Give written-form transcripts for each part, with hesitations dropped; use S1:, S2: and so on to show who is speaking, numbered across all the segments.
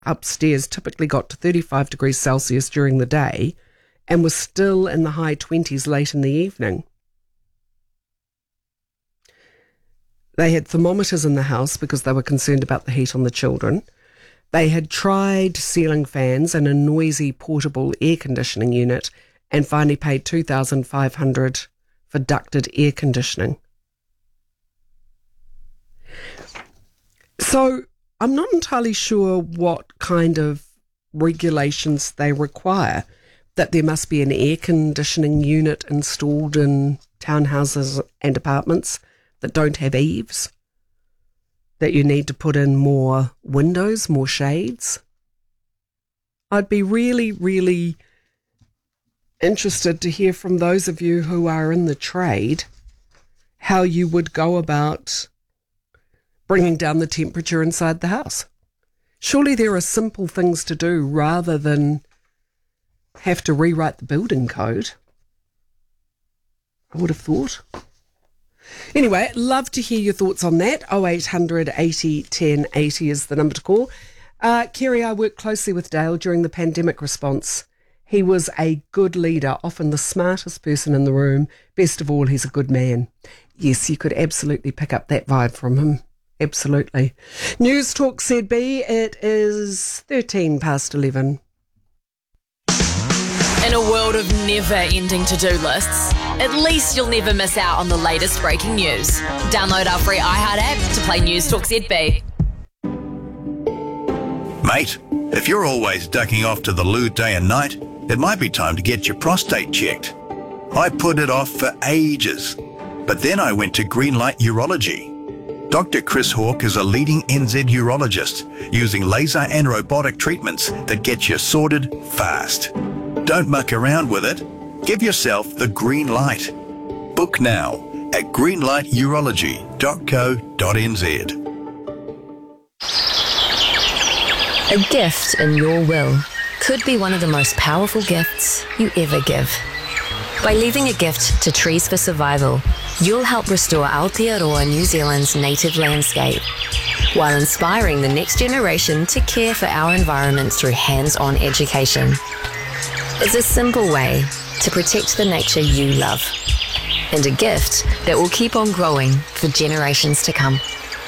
S1: upstairs typically got to 35 degrees Celsius during the day and was still in the high 20s late in the evening. They had thermometers in the house because they were concerned about the heat on the children. They had tried ceiling fans and a noisy portable air conditioning unit and finally paid $2,500 for ducted air conditioning. So I'm not entirely sure what kind of regulations they require, that there must be an air conditioning unit installed in townhouses and apartments that don't have eaves, that you need to put in more windows, more shades. I'd be really, really interested to hear from those of you who are in the trade how you would go about bringing down the temperature inside the house. Surely there are simple things to do rather than have to rewrite the building code, I would have thought. Anyway, love to hear your thoughts on that. 0800 80 10 80 is the number to call. Kerry, I worked closely with Dale during the pandemic response. He was a good leader, often the smartest person in the room. Best of all, he's a good man. Yes, you could absolutely pick up that vibe from him. Absolutely. News Talk ZB, it is 13 past 11.
S2: In a world of never-ending to-do lists, at least you'll never miss out on the latest breaking news. Download our free iHeart app to play News Talk ZB.
S3: Mate, if you're always ducking off to the loo day and night, it might be time to get your prostate checked. I put it off for ages, but then I went to Greenlight Urology. Dr. Chris Hawke is a leading NZ urologist using laser and robotic treatments that get you sorted fast. Don't muck around with it. Give yourself the green light. Book now at greenlighturology.co.nz.
S4: A gift in your will could be one of the most powerful gifts you ever give. By leaving a gift to Trees for Survival, you'll help restore Aotearoa, New Zealand's native landscape, while inspiring the next generation to care for our environment through hands-on education. It's a simple way to protect the nature you love, and a gift that will keep on growing for generations to come.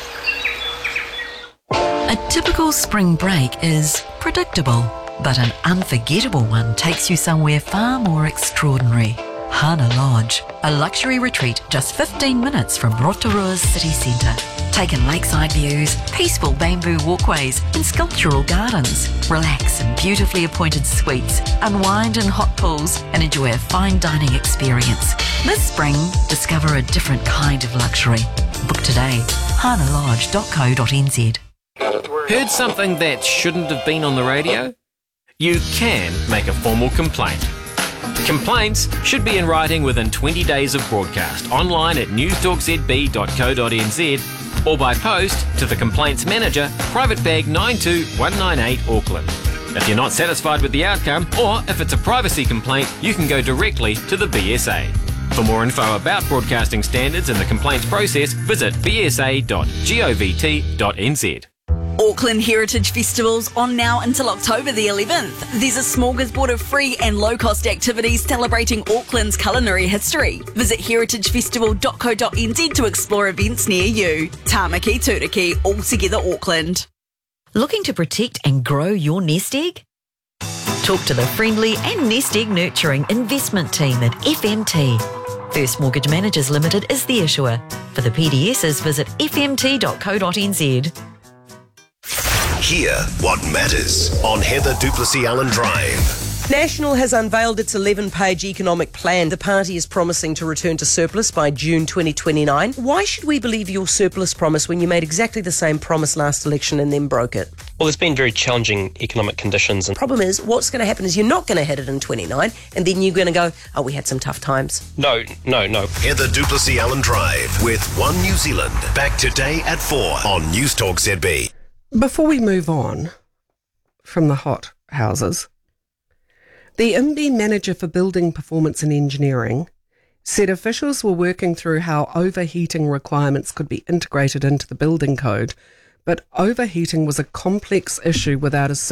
S5: A typical spring break is predictable, but an unforgettable one takes you somewhere far more extraordinary. Hana Lodge, a luxury retreat just 15 minutes from Rotorua's city centre. Take in lakeside views, peaceful bamboo walkways and sculptural gardens. Relax in beautifully appointed suites, unwind in hot pools and enjoy a fine dining experience. This spring, discover a different kind of luxury. Book today, hanalodge.co.nz.
S6: Heard something that shouldn't have been on the radio? You can make a formal complaint. Complaints should be in writing within 20 days of broadcast, online at newstalkzb.co.nz or by post to the Complaints Manager, Private Bag 92198 Auckland. If you're not satisfied with the outcome, or if it's a privacy complaint, you can go directly to the BSA. For more info about broadcasting standards and the complaints process, visit bsa.govt.nz.
S7: Auckland Heritage Festival's on now until October the 11th. There's a smorgasbord of free and low-cost activities celebrating Auckland's culinary history. Visit heritagefestival.co.nz to explore events near you. Tāmaki Turiki, all together Auckland.
S5: Looking to protect and grow your nest egg? Talk to the friendly and nest egg nurturing investment team at FMT. First Mortgage Managers Limited is the issuer. For the PDSs, visit fmt.co.nz.
S8: Hear what matters on Heather Duplessis Allen Drive.
S9: National has unveiled its 11-page economic plan. The party is promising to return to surplus by June 2029. Why should we believe your surplus promise when you made exactly the same promise last election and then broke it?
S10: Well, there's been very challenging economic conditions.
S9: The problem is, what's going to happen is you're not going to hit it in 29, and then you're going to go, oh, we had some tough times.
S10: No.
S8: Heather Duplessis Allen Drive with One New Zealand. Back today at 4 on News Talk ZB.
S1: Before we move on from the hot houses, the MB manager for Building Performance and Engineering said officials were working through how overheating requirements could be integrated into the building code But overheating was a complex issue without a